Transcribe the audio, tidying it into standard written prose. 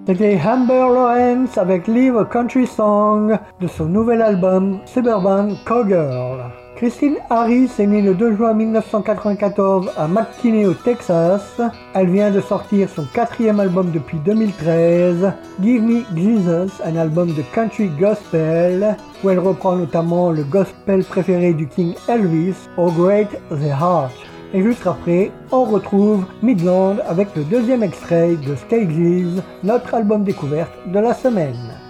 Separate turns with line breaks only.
C'était Amber Lawrence avec Live a Country Song de son nouvel album Suburban Cowgirl. Christine Harris est née le 2 juin 1994 à McKinney au Texas. Elle vient de sortir son 4e album depuis 2013, Give Me Jesus, un album de country gospel, où elle reprend notamment le gospel préféré du King Elvis, Oh Great the Heart. Et juste après, on retrouve Midland avec le 2e extrait de Stages, notre album découverte de la semaine.